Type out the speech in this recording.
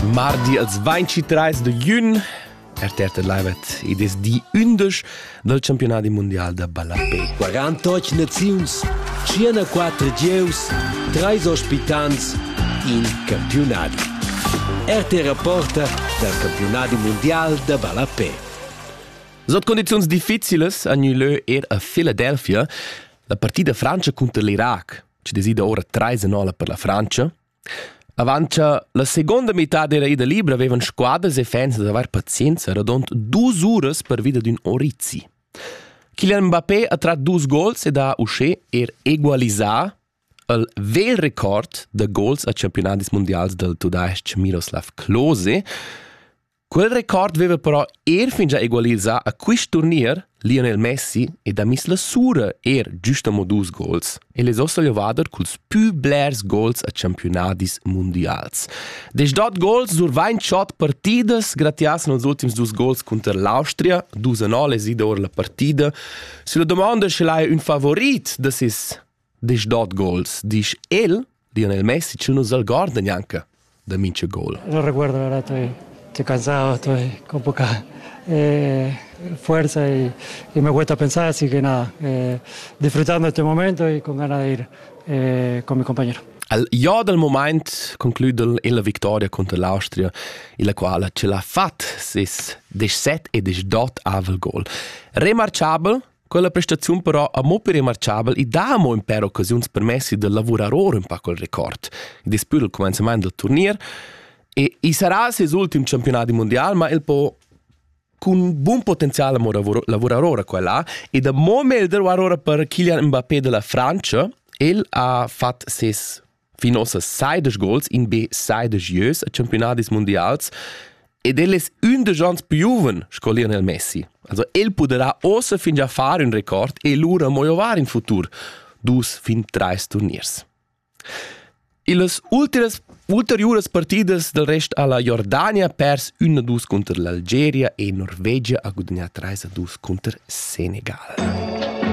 Mardi als 23 de giugn ertertet laivet ed es di 11 del campionat mondial de Ballapé. 48 naziuns, 104 geus, 3 ospitants in campionat. Erte rapporta del campionat mondial de Ballapé. Sot condizions difficiles a Nulö a Philadelphia, la partida Francia contra l'Iraq, ci desida ora 3-0 per la Francia. Avancia la seconda metà della ida libra avevan squadras e fans ad aver pazienza radont 2 ures per vida d'un Orizzi. Kylian Mbappé ha trat 2 gols ed ha uscè egualisà il vel record de gols a campionats mondials del tudaesc Miroslav Klose. Quel record aveva però fin già egualisà a quist turnier Lionel Messi ed ha mis la sura giustamo 2 gols. E les ossa levader culs più blers gols a campionadis mondials. Des dot gols sur 28 partidas, gratias als ultims 2 gols contra l'Austria, 2-0 les ida ora la partida. Sulla domanda se l'ha un favorit de sis des dot gols, dice Lionel Messi, che non se guarda neanche da mince gol. No recuerdo, la verdad, estoy cansado, estoy con poca fuerza y me cuesta pensar, así que nada, disfrutando este momento y con ganas de ir con mi compañero. Al ja del moment conclude la vittoria contro l'Austria, in la quale ce l'ha fatta ses des 7 e des 8 avel gol. Remarciabel, quella prestazione però a mo più remarciabel e da mo in per occasioni permessi del lavorare un po' quel record. Ed è più il cominciamento del turnier. E sarà ses ultim campionati mondiali, ma il po' con buon potenziale lavorare ora quella. E da mo melder ora per Kylian Mbappé della Francia, ha fatto ses finosa 16 gols in B 16 years a campionati mondiali. Ed è un dei giovani più giovani con Lionel Messi. Also, potrà ossa fin già fare un record e l'ora muovere in futuro 2 fin 3 turniers. E le ulteriori partite del resto alla Jordania pers 1-2 contro l'Algeria e Norvegia ha guadagnato 3-2 contro Senegal.